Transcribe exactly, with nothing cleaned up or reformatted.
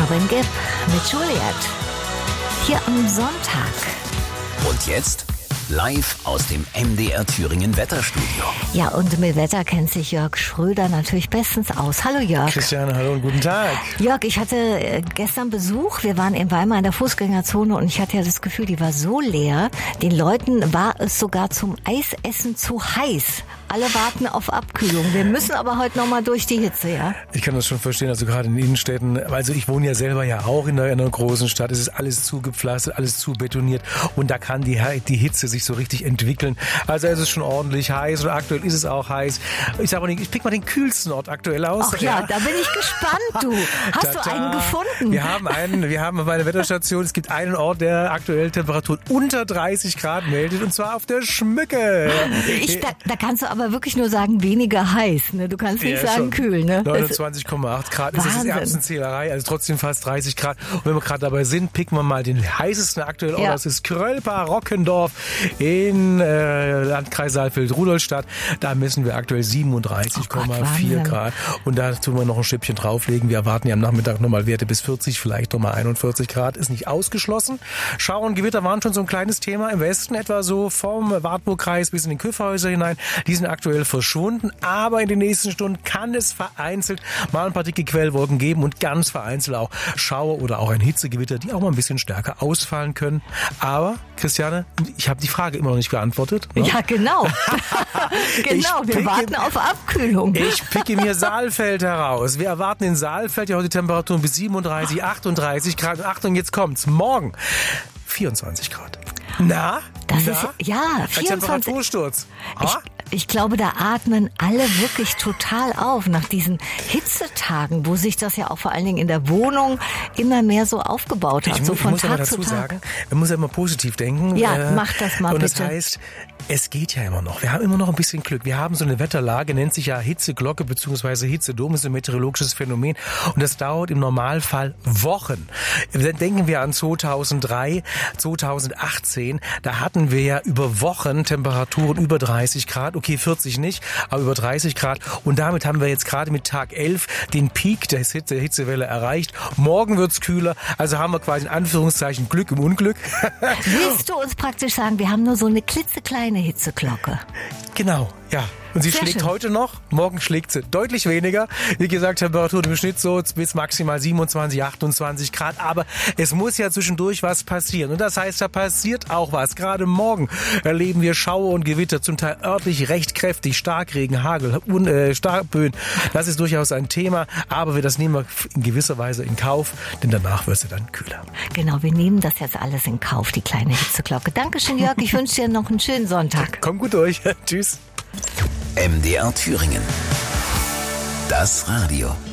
Marvin Gaye mit Juliet. Hier am Sonntag. Und jetzt live aus dem M D R Thüringen Wetterstudio. Ja, und mit Wetter kennt sich Jörg Schröder natürlich bestens aus. Hallo Jörg. Christiane, hallo und guten Tag. Jörg, ich hatte gestern Besuch. Wir waren in Weimar in der Fußgängerzone und ich hatte ja das Gefühl, die war so leer. Den Leuten war es sogar zum Eisessen zu heiß. Alle warten auf Abkühlung. Wir müssen aber heute nochmal durch die Hitze, ja? Ich kann das schon verstehen, also gerade in den Innenstädten. Also ich wohne ja selber ja auch in einer, in einer großen Stadt. Es ist alles zugepflastert, alles zubetoniert und da kann die, die Hitze sich so richtig entwickeln. Also es ist schon ordentlich heiß und aktuell ist es auch heiß. Ich sag mal, ich pick mal den kühlsten Ort aktuell aus. Ach ja, ja. Da bin ich gespannt, du. Hast Tada. du einen gefunden? Wir haben einen, wir haben bei der Wetterstation, es gibt einen Ort, der aktuell Temperaturen unter dreißig Grad meldet und zwar auf der Schmücke. Ich, da, da kannst du aber wirklich nur sagen, weniger heiß. Ne? Du kannst nicht ja, sagen kühl. Ne? neunundzwanzig Komma acht Grad ist das Erbsenzählerei, also trotzdem fast dreißig Grad. Und wenn wir gerade dabei sind, picken wir mal den heißesten aktuell ja. aus. Das ist Krölper-Rockendorf in äh, Landkreis Saalfeld-Rudolstadt. Da messen wir aktuell siebenunddreißig Komma vier oh Grad. Und da tun wir noch ein Stückchen drauflegen. Wir erwarten ja am Nachmittag nochmal Werte bis vierzig, vielleicht nochmal einundvierzig Grad. Ist nicht ausgeschlossen. Schauer und Gewitter waren schon so ein kleines Thema im Westen, etwa so vom Wartburgkreis bis in den Küffhäuser hinein. Die sind aktuell verschwunden, aber in den nächsten Stunden kann es vereinzelt mal ein paar dicke Quellwolken geben und ganz vereinzelt auch Schauer oder auch ein Hitzegewitter, die auch mal ein bisschen stärker ausfallen können. Aber, Christiane, ich habe die Frage immer noch nicht beantwortet. Ne? Ja, genau. genau, wir picke, warten auf Abkühlung. Ich picke mir Saalfeld heraus. Wir erwarten in Saalfeld ja heute Temperaturen bis siebenunddreißig, achtunddreißig Grad. Und Achtung, jetzt kommt's. Morgen vierundzwanzig Grad. Na? Das Na? ist, ja, vierundzwanzig. Ein Temperatursturz. Ich, ich glaube, da atmen alle wirklich total auf nach diesen Hitzetagen, wo sich das ja auch vor allen Dingen in der Wohnung immer mehr so aufgebaut hat. Ich, so ich von muss Tag aber dazu zu Tag. sagen, man muss ja immer positiv denken. Ja, äh, mach das mal und bitte. Und das heißt, es geht ja immer noch. Wir haben immer noch ein bisschen Glück. Wir haben so eine Wetterlage, nennt sich ja Hitzeglocke bzw. Hitzedom, ist ein meteorologisches Phänomen. Und das dauert im Normalfall Wochen. Dann denken wir an zweitausenddrei, zweitausendachtzehn. Da hatten wir ja über Wochen Temperaturen über dreißig Grad. Okay, vierzig nicht, aber über dreißig Grad. Und damit haben wir jetzt gerade mit Tag elf den Peak der Hitze, Hitzewelle erreicht. Morgen wird's kühler. Also haben wir quasi in Anführungszeichen Glück im Unglück. Willst du uns praktisch sagen, wir haben nur so eine klitzekleine Hitzeglocke? Genau, ja. Und sie Sehr schlägt schön. heute noch, morgen schlägt sie deutlich weniger. Wie gesagt, Temperatur im Schnitt so bis maximal siebenundzwanzig, achtundzwanzig Grad. Aber es muss ja zwischendurch was passieren. Und das heißt, da passiert auch was. Gerade morgen erleben wir Schauer und Gewitter, zum Teil örtlich recht kräftig, Starkregen, Hagel, Un- äh, Starkböen. Das ist durchaus ein Thema. Aber wir das nehmen wir in gewisser Weise in Kauf, denn danach wird es dann kühler. Genau, wir nehmen das jetzt alles in Kauf, die kleine Hitzeglocke. Dankeschön, Jörg. Ich wünsche dir noch einen schönen Sonntag. Komm gut durch. Tschüss. M D R Thüringen. Das Radio.